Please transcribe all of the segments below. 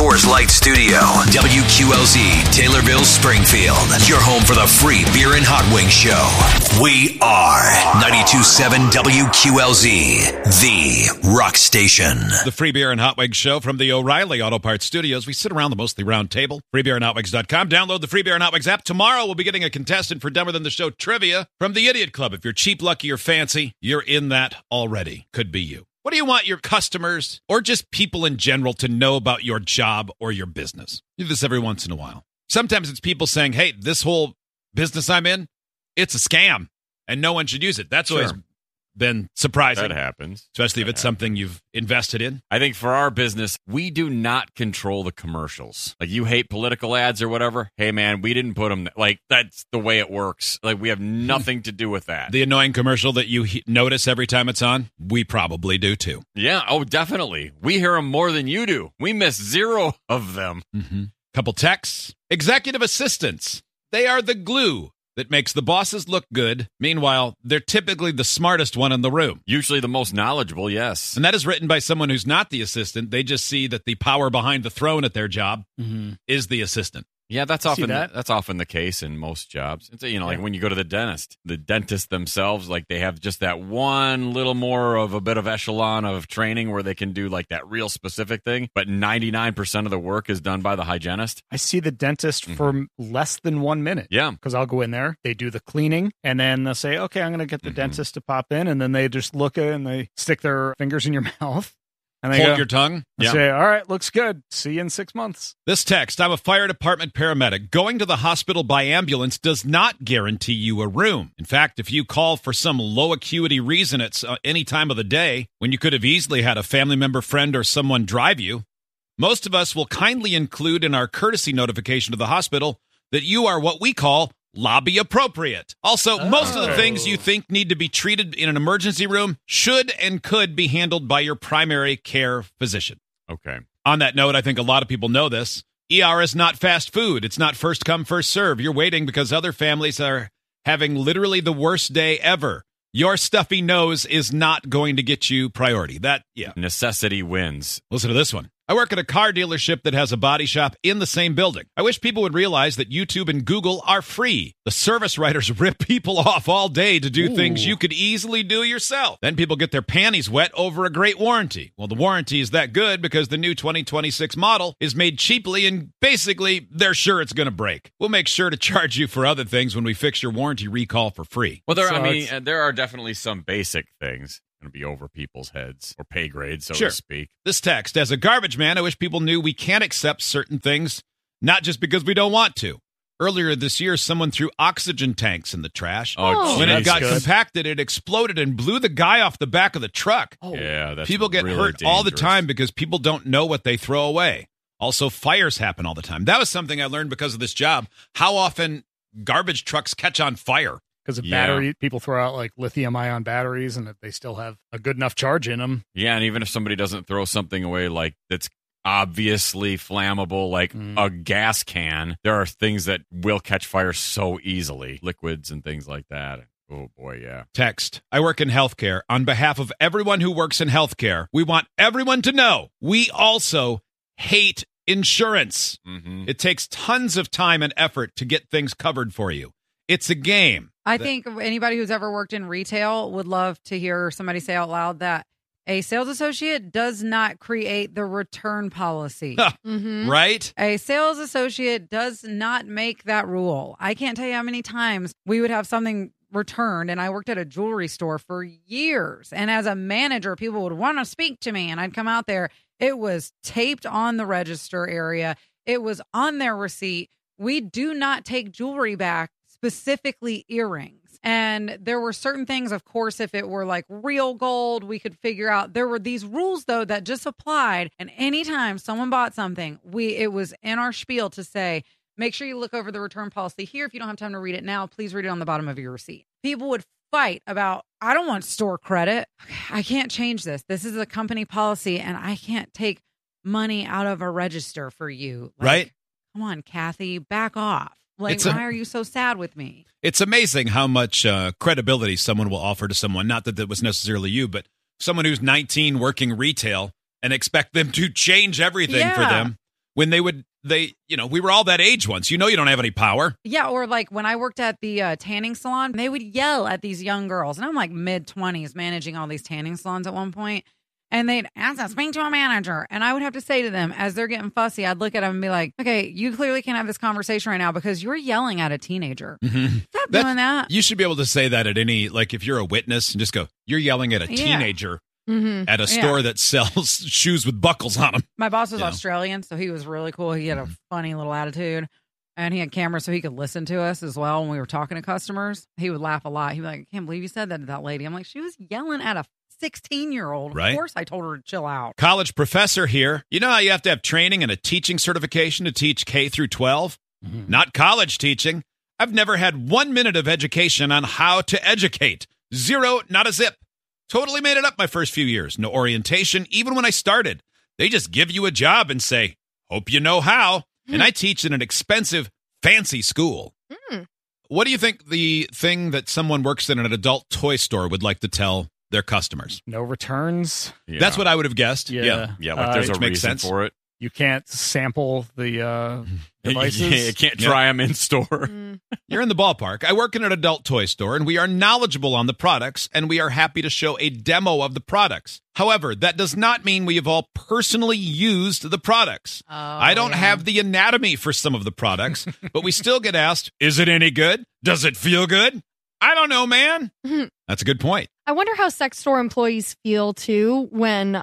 Coors Light Studio. WQLZ, Taylorville, Springfield. Your home for the free beer and hot wing show. We are 92.7 WQLZ, the rock station. The free beer and hot wings show from the O'Reilly Auto Parts Studios. We sit around the mostly round table. Freebeerandhotwings.com. Download the Free Beer and Hot Wings app. Tomorrow we'll be getting a contestant for Dumber Than the Show trivia from the Idiot Club. If you're cheap, lucky, or fancy, you're in that already. Could be you. What do you want your customers or just people in general to know about your job or your business? You do this every once in a while. Sometimes it's people saying, hey, this whole business I'm in, it's a scam and no one should use it. That's always been surprising. That happens. Especially if it's something you've invested in. I think for our business, we do not control the commercials. Like, you hate political ads or whatever. Hey, man, we didn't put them. Like, that's the way it works. Like, we have nothing to do with that. The annoying commercial that you notice every time it's on, we probably do too. Yeah. Oh, definitely. We hear them more than you do. We miss zero of them. Mm-hmm. Couple texts. Executive assistants. They are the glue that makes the bosses look good. Meanwhile, they're typically the smartest one in the room. Usually the most knowledgeable, yes. And that is written by someone who's not the assistant. They just see that the power behind the throne at their job is the assistant. Yeah, that's often the case in most jobs. It's, like when you go to the dentist themselves, like, they have just that one little more of a bit of echelon of training where they can do like that real specific thing, but 99% of the work is done by the hygienist. I see the dentist for less than 1 minute. Yeah. Because I'll go in there, they do the cleaning, and then they'll say, okay, I'm going to get the dentist to pop in, and then they just look at it and they stick their fingers in your mouth. And they Hold your tongue. Say, all right, looks good. See you in 6 months. This text, I'm a fire department paramedic. Going to the hospital by ambulance does not guarantee you a room. In fact, if you call for some low acuity reason at any time of the day, when you could have easily had a family member, friend, or someone drive you, most of us will kindly include in our courtesy notification to the hospital that you are what we call lobby appropriate. Also, most of the things you think need to be treated in an emergency room should and could be handled by your primary care physician. Okay. On that note, I think a lot of people know this. ER is not fast food. It's not first come, first serve. You're waiting because other families are having literally the worst day ever. Your stuffy nose is not going to get you priority. Necessity wins. Listen to this one. I work at a car dealership that has a body shop in the same building. I wish people would realize that YouTube and Google are free. The service writers rip people off all day to do things you could easily do yourself. Then people get their panties wet over a great warranty. Well, the warranty is that good because the new 2026 model is made cheaply and basically they're sure it's going to break. We'll make sure to charge you for other things when we fix your warranty recall for free. Well, there are definitely some basic things going to be over people's heads or pay grades, so to speak. This text, as a garbage man, I wish people knew we can't accept certain things, not just because we don't want to. Earlier this year, someone threw oxygen tanks in the trash. When it got compacted, it exploded and blew the guy off the back of the truck. Yeah, that's people get really hurt dangerous all the time because people don't know what they throw away. Also, fires happen all the time. That was something I learned because of this job, how often garbage trucks catch on fire. Because of battery, people throw out like lithium-ion batteries, and if they still have a good enough charge in them. Yeah, and even if somebody doesn't throw something away like that's obviously flammable, like a gas can, there are things that will catch fire so easily, liquids and things like that. Oh, boy, yeah. Text, I work in healthcare. On behalf of everyone who works in healthcare, we want everyone to know we also hate insurance. It takes tons of time and effort to get things covered for you. It's a game. I think anybody who's ever worked in retail would love to hear somebody say out loud that a sales associate does not create the return policy. Right? A sales associate does not make that rule. I can't tell you how many times we would have something returned, and I worked at a jewelry store for years. And as a manager, people would want to speak to me, and I'd come out there. It was taped on the register area. It was on their receipt. We do not take jewelry back, specifically earrings. And there were certain things, of course, if it were like real gold, we could figure out. There were these rules, though, that just applied. And anytime someone bought something, it was in our spiel to say, make sure you look over the return policy here. If you don't have time to read it now, please read it on the bottom of your receipt. People would fight about, I don't want store credit. I can't change this. This is a company policy, and I can't take money out of a register for you. Right? Come on, Kathy, back off. Why are you so sad with me? It's amazing how much credibility someone will offer to someone. Not that was necessarily you, but someone who's 19 working retail and expect them to change everything for them. when we were all that age once. You don't have any power. Yeah, or like when I worked at the tanning salon, they would yell at these young girls. And I'm like mid-20s managing all these tanning salons at one point. And they'd ask us, speak to a manager. And I would have to say to them, as they're getting fussy, I'd look at them and be like, okay, you clearly can't have this conversation right now because you're yelling at a teenager. Mm-hmm. Stop doing that. You should be able to say that at any, like if you're a witness and just go, you're yelling at a teenager at a store that sells shoes with buckles on them. My boss was Australian, so he was really cool. He had a funny little attitude. And he had cameras so he could listen to us as well when we were talking to customers. He would laugh a lot. He'd be like, I can't believe you said that to that lady. I'm like, she was yelling at a 16-year-old. Right. Of course I told her to chill out. College professor here. You know how you have to have training and a teaching certification to teach K through 12? Mm-hmm. Not college teaching. I've never had 1 minute of education on how to educate. Zero, not a zip. Totally made it up my first few years. No orientation, even when I started. They just give you a job and say, hope you know how. And I teach in an expensive, fancy school. What do you think the thing that someone works in an adult toy store would like to tell their customers? No returns. Yeah. That's what I would have guessed. Yeah. Like there's a makes reason sense for it. You can't sample the devices. You can't try them in store. You're in the ballpark. I work in an adult toy store, and we are knowledgeable on the products, and we are happy to show a demo of the products. However, that does not mean we have all personally used the products. I don't have the anatomy for some of the products, but we still get asked, is it any good? Does it feel good? I don't know, man. That's a good point. I wonder how sex store employees feel, too, when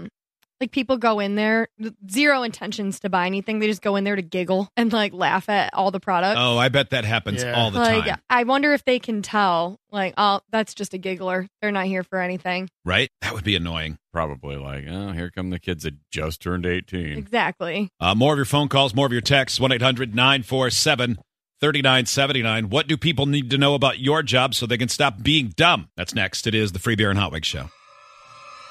like people go in there, zero intentions to buy anything. They just go in there to giggle and like laugh at all the products. Oh, I bet that happens all the time. I wonder if they can tell, like, oh, that's just a giggler. They're not here for anything. Right? That would be annoying. Probably like, oh, here come the kids that just turned 18. Exactly. More of your phone calls, more of your texts, 1-800-947-3979. What do people need to know about your job so they can stop being dumb? That's next. It is the Free Beer and Hot Wings Show.